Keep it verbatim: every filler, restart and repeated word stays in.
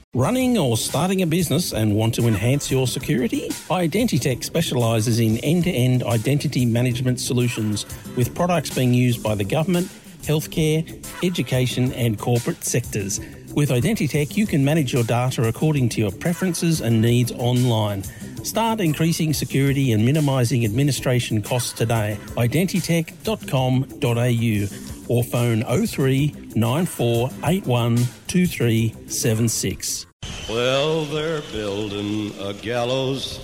Running or starting a business and want to enhance your security? Identitech specialises in end-to-end identity management solutions with products being used by the government, healthcare, education and corporate sectors. With Identitech, you can manage your data according to your preferences and needs online. Start increasing security and minimising administration costs today. identitech dot com dot a u or phone oh three nine four eight one two three seven six. Well, they're building a gallows